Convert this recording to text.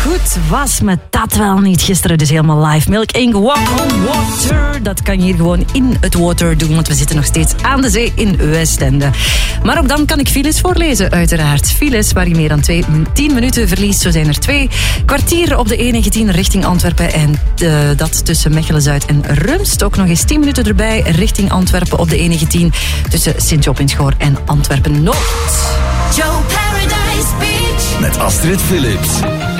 goed was me dat wel niet gisteren. Dus helemaal live. Milk Inc. Walk on Water. Dat kan je hier gewoon in het water doen. Want we zitten nog steeds aan de zee in Westende. Maar ook dan kan ik files voorlezen, uiteraard. Files waar je meer dan 10 minuten verliest. Zo zijn er 2 kwartier op de E19 richting Antwerpen. En dat tussen Mechelen-Zuid en Rumst. Ook nog eens 10 minuten erbij richting Antwerpen op de E19. Tussen Sint-Job-in-Schoor en Antwerpen-Noord. Joe Paradise Beach. Met Astrid Philips.